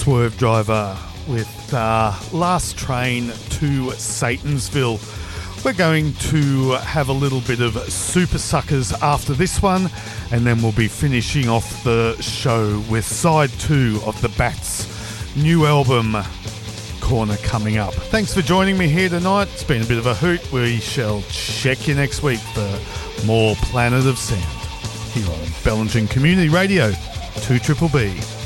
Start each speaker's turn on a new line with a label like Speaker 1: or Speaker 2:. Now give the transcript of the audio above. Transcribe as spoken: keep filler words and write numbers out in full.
Speaker 1: Swerve Driver with uh, Last Train to Satansville. We're going to have a little bit of Super Suckers after this one, and then we'll be finishing off the show with side two of the Bats' new album, Corner, coming up. Thanks for joining me here tonight. It's been a bit of a hoot. We shall check you next week for more Planet of Sound here on Bellingen Community Radio, two triple B.